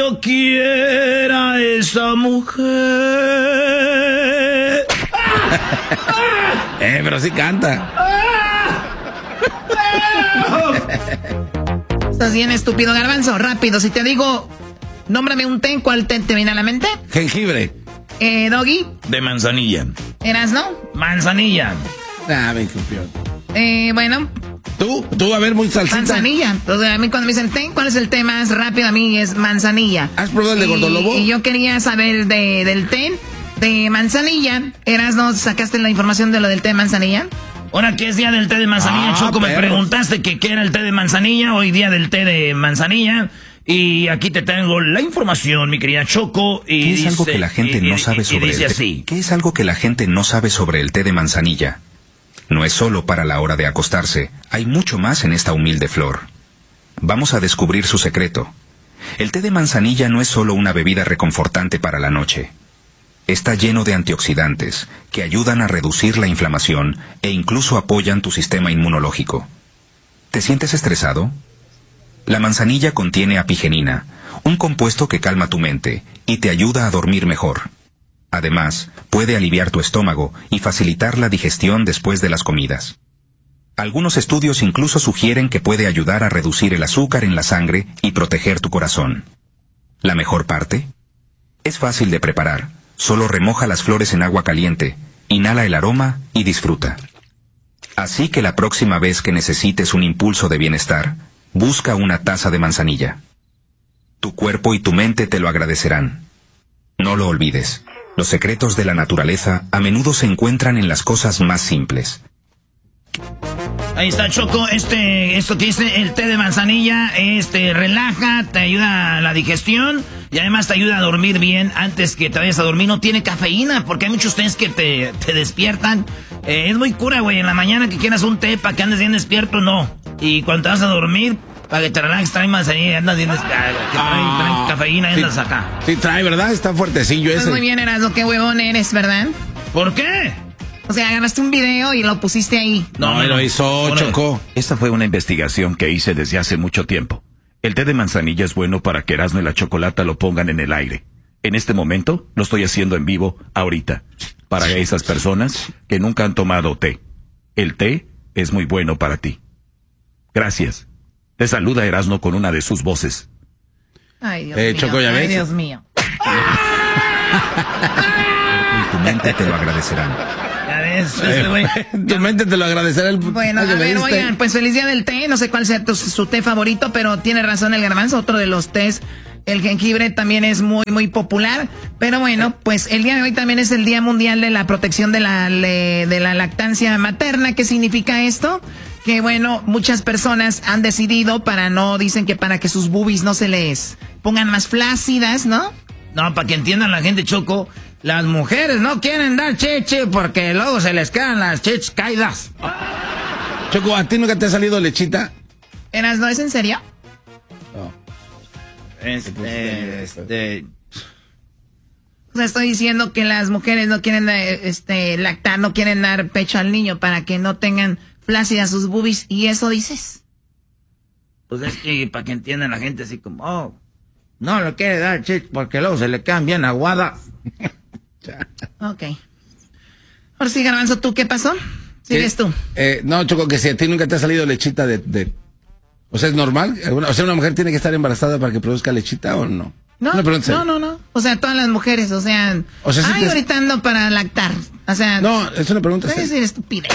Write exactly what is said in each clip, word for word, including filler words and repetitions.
yo quiera esa mujer. eh, pero sí canta. Estás bien estúpido, Garbanzo. Rápido, si te digo, nómbrame un té, ¿cuál té te viene a la mente? Jengibre. Eh, Doggy. De manzanilla. ¿Eras, no? Manzanilla. Ah, me copió. Eh, bueno. ¿Tú? ¿Tú? A ver, muy salsita. Manzanilla. Entonces, a mí cuando me dicen té, ¿cuál es el té más rápido? A mí es manzanilla. ¿Has probado el de y, Gordolobo? Y yo quería saber de, del té de manzanilla. ¿Eras, no? ¿Sacaste la información de lo del té de manzanilla? Ahora que es día del té de manzanilla, ah, Choco, perros. Me preguntaste que qué era el té de manzanilla. Hoy día del té de manzanilla. Y aquí te tengo la información, mi querida Choco. Y ¿Qué es dice, algo que la gente y, no y, sabe sobre y dice el té? así. ¿Qué es algo que la gente no sabe sobre el té de manzanilla? No es solo para la hora de acostarse. Hay mucho más en esta humilde flor. Vamos a descubrir su secreto. El té de manzanilla no es solo una bebida reconfortante para la noche. Está lleno de antioxidantes que ayudan a reducir la inflamación e incluso apoyan tu sistema inmunológico. ¿Te sientes estresado? La manzanilla contiene apigenina, un compuesto que calma tu mente y te ayuda a dormir mejor. Además, puede aliviar tu estómago y facilitar la digestión después de las comidas. Algunos estudios incluso sugieren que puede ayudar a reducir el azúcar en la sangre y proteger tu corazón. ¿La mejor parte? Es fácil de preparar. Solo remoja las flores en agua caliente, inhala el aroma y disfruta. Así que la próxima vez que necesites un impulso de bienestar, busca una taza de manzanilla. Tu cuerpo y tu mente te lo agradecerán. No lo olvides. Los secretos de la naturaleza a menudo se encuentran en las cosas más simples. Ahí está, Choco, este, esto que dice el té de manzanilla, este, relaja, te ayuda a la digestión y además te ayuda a dormir bien antes que te vayas a dormir. No tiene cafeína, porque hay muchos tés que te, te despiertan. Eh, es muy cura, güey, en la mañana que quieras un té para que andes bien despierto, no. Y cuando te vas a dormir, para que te relajes, trae manzanilla y andas bien despierto. Que trae, trae cafeína y andas sí, acá. Sí, trae, ¿verdad? Está fuertecillo ese. Pues muy bien, Erasmo, qué huevón eres, ¿verdad? ¿Por qué? O sea, agarraste un video y lo pusiste ahí. No, me lo hizo, no, Choco. Esta fue una investigación que hice desde hace mucho tiempo. El té de manzanilla es bueno para que Erasmo y la Chocolata lo pongan en el aire. En este momento, lo estoy haciendo en vivo, ahorita. Para esas personas que nunca han tomado té. El té es muy bueno para ti. Gracias. Te saluda Erasmo con una de sus voces. Ay, Dios eh, mío. Choco, ¿ya ves? Ay, Dios mío. Y tu mente te lo agradecerán. Eh, tu mente te lo agradecerá. El... Bueno, a ver, oigan, pues feliz día del té. No sé cuál sea tu, su té favorito, pero tiene razón el Garbanzo. Otro de los tés, el jengibre, también es muy, muy popular. Pero bueno, pues el día de hoy también es el Día Mundial de la Protección de la, de la Lactancia Materna. ¿Qué significa esto? Que bueno, muchas personas han decidido para no, dicen que para que sus boobies no se les pongan más flácidas, ¿no? No, para que entiendan la gente, Choco, las mujeres no quieren dar cheche porque luego se les quedan las cheches caídas. Choco, ¿a ti nunca te ha salido lechita? ¿Eras, no es en serio? No. Este, este... O sea, estoy diciendo que las mujeres no quieren este, lactar, no quieren dar pecho al niño para que no tengan flácidas sus boobies. ¿Y eso dices? Pues es que para que entiendan la gente así como, oh, no le quiere dar cheche porque luego se le quedan bien aguadas. Ok. Ahora sí, Garbanzo, ¿tú qué pasó? ¿Sigues tú? Eh, no, Choco, que si a ti nunca te ha salido lechita de... de... O sea, ¿es normal? O sea, ¿una mujer tiene que estar embarazada para que produzca lechita o no? No, no, no, no, no. O sea, todas las mujeres, o sea... O sea, ay, te... ahorita ando para lactar. O sea... No, es una pregunta. Es decir, estupidez.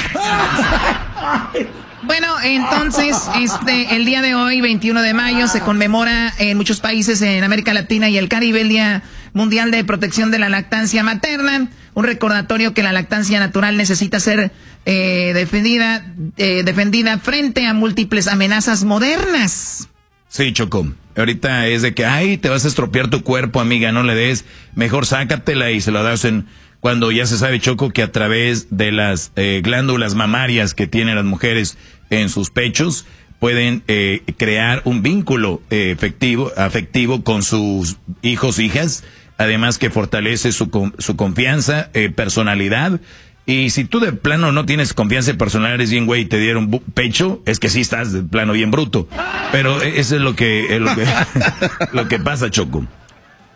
Bueno, entonces, este, el día de hoy, veintiuno de mayo, se conmemora en muchos países en América Latina y el Caribe el Día Mundial de Protección de la Lactancia Materna. Un recordatorio que la lactancia natural necesita ser eh, defendida, eh, defendida frente a múltiples amenazas modernas. Sí, Choco. Ahorita es de que, ay, te vas a estropear tu cuerpo, amiga, no le des. Mejor sácatela y se lo das en... Cuando ya se sabe, Choco, que a través de las eh, glándulas mamarias que tienen las mujeres en sus pechos, pueden eh, crear un vínculo eh, efectivo, afectivo con sus hijos, hijas, además que fortalece su, su confianza, eh, personalidad. Y si tú de plano no tienes confianza y personalidad, eres bien güey y te dieron pecho, es que sí estás de plano bien bruto. Pero eso es lo que, es lo que, lo que pasa, Choco.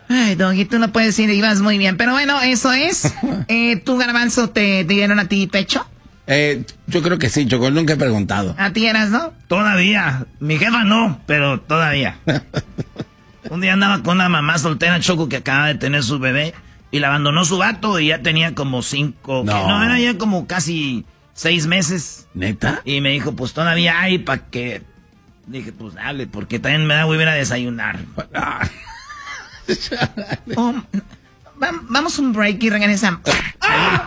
Ay, Doggy, tú no puedes ir, ibas muy bien. Pero bueno, eso es. Eh, ¿Tú, Garbanzo, te, te dieron a ti pecho? Eh, yo creo que sí, Choco, nunca he preguntado. ¿A ti eras, no? Todavía. Mi jefa no, pero todavía. Un día andaba con una mamá soltera, Choco, que acaba de tener su bebé. Y la abandonó su vato y ya tenía como cinco... No. Que, no, era ya como casi seis meses. ¿Neta? Y me dijo, pues todavía hay para que... Dije, pues dale, porque también me da muy bien a desayunar. Oh, va- vamos un break y regresamos.